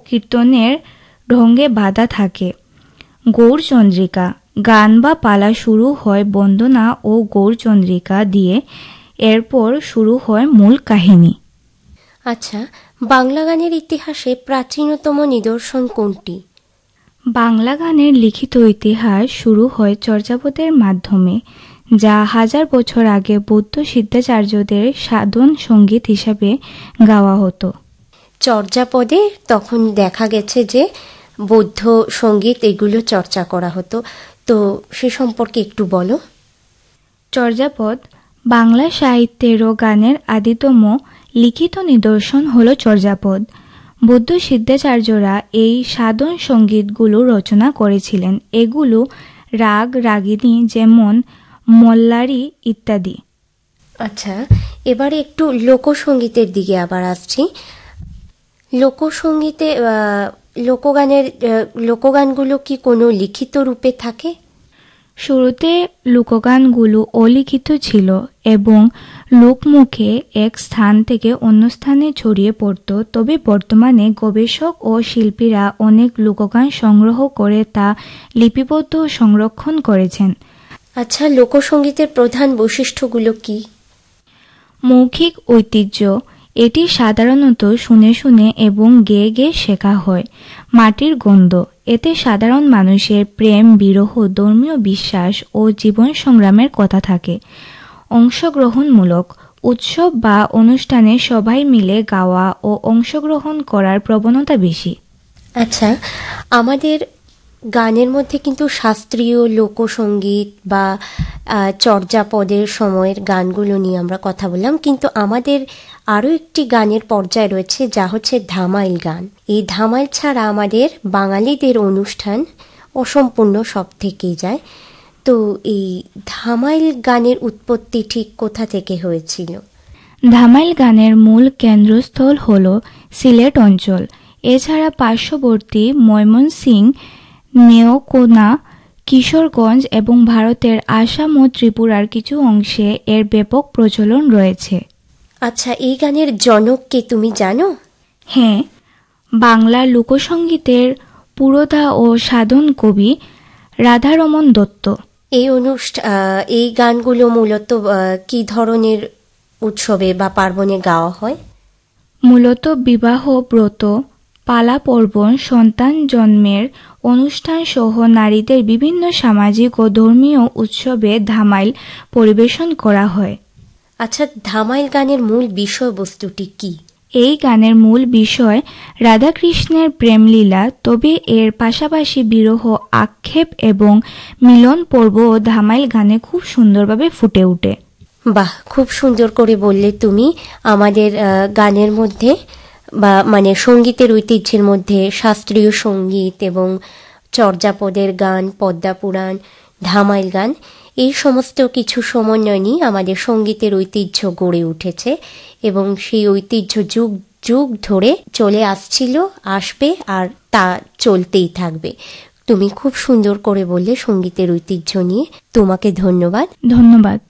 কীর্তনের ঢঙ্গে বাঁধা থাকে। গৌরচন্দ্রিকা গান বা পালা শুরু হয় বন্দনা ও গৌরচন্দ্রিকা দিয়ে, এরপর শুরু হয় মূল কাহিনী। আচ্ছা, বাংলা গানের ইতিহাসে প্রাচীনতম নিদর্শন কোনটি? বাংলা গানের লিখিত ইতিহাস শুরু হয় চর্যাপদের মাধ্যমে, যা হাজার বছর আগে বৌদ্ধ সিদ্ধাচার্যদের সাধন সঙ্গীত হিসাবে গাওয়া হতো। চর্যাপদে তখন দেখা গেছে যে বৌদ্ধ সঙ্গীত এগুলো চর্চা করা হতো, তো সে সম্পর্কে একটু বলো। চর্যাপদ বাংলা সাহিত্যের ও গানের আদিতম লিখিত নিদর্শন হল চর্যাপদ। বৌদ্ধ সিদ্ধাচার্যরা এই সাধন সঙ্গীতগুলো রচনা করেছিলেন। এগুলো রাগ রাগিনী যেমন মল্লারি ইত্যাদি। আচ্ছা, এবারে একটু লোকসঙ্গীতের দিকে আবার আসছি। লোকসঙ্গীতে লোকগানগুলো কি কোনো লিখিত রূপে থাকে? শুরুতে লোকগানগুলো অলিখিত ছিল এবং লোকমুখে এক স্থান থেকে অন্য স্থানে ছড়িয়ে পড়ত। তবে বর্তমানে গবেষক ও শিল্পীরা অনেক লোকগান সংগ্রহ করে তা লিপিবদ্ধ সংরক্ষণ করেছেন। আচ্ছা, লোকসঙ্গীতের প্রধান বৈশিষ্ট্যগুলো কি? মৌখিক ঐতিহ্য, এটি সাধারণত শুনে শুনে এবং গেয়ে গেয়ে শেখা হয়। মাটির গন্ধ, এতে সাধারণ মানুষের প্রেম, বিরহ, ধর্মীয় বিশ্বাস ও জীবন সংগ্রামের কথা থাকে। অংশগ্রহণমূলক, উৎসব বা অনুষ্ঠানে সবাই মিলে গাওয়া ও অংশগ্রহণ করার প্রবণতা বেশি। আচ্ছা, আমাদের গানের মধ্যে কিন্তু শাস্ত্রীয় লোকসঙ্গীত বা চর্যাপদের সময়ের গানগুলো নিয়ে আমরা কথা বললাম, কিন্তু আমাদের আরও একটি গানের পর্যায় রয়েছে যা হচ্ছে ধামাইল গান। এই ধামাইল ছাড়া আমাদের বাঙালিদের অনুষ্ঠান অসম্পূর্ণ সব থেকেই যায়। তো এই ধামাইল গানের উৎপত্তি ঠিক কোথা থেকে হয়েছিল? ধামাইল গানের মূল কেন্দ্রস্থল হল সিলেট অঞ্চল। এছাড়া পার্শ্ববর্তী ময়মনসিংহ, নেত্রকোনা, কিশোরগঞ্জ এবং ভারতের আসাম ও ত্রিপুরার কিছু অংশে এর ব্যাপক প্রচলন রয়েছে। আচ্ছা, এই গানের জনক কে তুমি জানো? হ্যাঁ, বাংলা লোকসঙ্গীতের পুরোধা ও সাধন কবি রাধারমণ দত্ত। এই গানগুলো মূলত কি ধরনের উৎসবে বা পার্বণে গাওয়া হয়? মূলত বিবাহ, ব্রত, পালা পর্বণ, সন্তান জন্মের অনুষ্ঠান সহ নারীদের বিভিন্ন সামাজিক ও ধর্মীয় উৎসবে ধামাইল পরিবেশন করা হয়। আচ্ছা, ধামাইল গানের মূল বিষয়বস্তুটি কি? এই গানের মূল বিষয় রাধাকৃষ্ণের প্রেমলীলা, তবে এর পাশাপাশি বিরহ, আক্ষেপ এবং মিলন পর্ব ও ধামাইল গানে খুব সুন্দরভাবে ফুটে ওঠে। বাহ, খুব সুন্দর করে বললে তুমি। আমাদের গানের মধ্যে বা মানে সঙ্গীতের ঐতিহ্যের মধ্যে শাস্ত্রীয় সঙ্গীত এবং চর্যাপদের গান, পদ্মাপুরাণ, ধামাইল গান, এই সমস্ত কিছু সমন্বয় নিয়ে আমাদের সঙ্গীতের ঐতিহ্য গড়ে উঠেছে এবং সেই ঐতিহ্য যুগ যুগ ধরে চলে আসছিল, আসবে, আর তা চলতেই থাকবে। তুমি খুব সুন্দর করে বললে সঙ্গীতের ঐতিহ্য নিয়ে। তোমাকে ধন্যবাদ। ধন্যবাদ।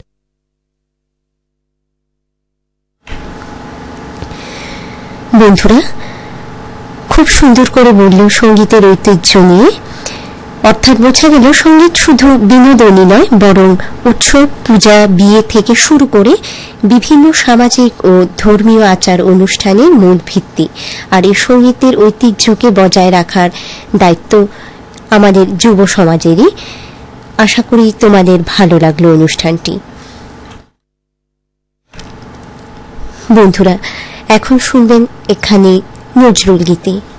বন্ধুরা, খুব সুন্দর করে বলল সঙ্গীতের ঐতিহ্য নিয়ে। অর্থাৎ বোঝা গেল সঙ্গীত শুধু বিনোদনই নয়, বরং উৎসব, পূজা, বিয়ে থেকে শুরু করে বিভিন্ন সামাজিক ও ধর্মীয় আচার অনুষ্ঠানের মূল ভিত্তি। আর এই সঙ্গীতের ঐতিহ্যকে বজায় রাখার দায়িত্ব আমাদের যুব সমাজেরই। আশা করি তোমাদের ভালো লাগলো অনুষ্ঠানটি। বন্ধুরা, এখন শুনবেন এখানে নজরুল গীতি।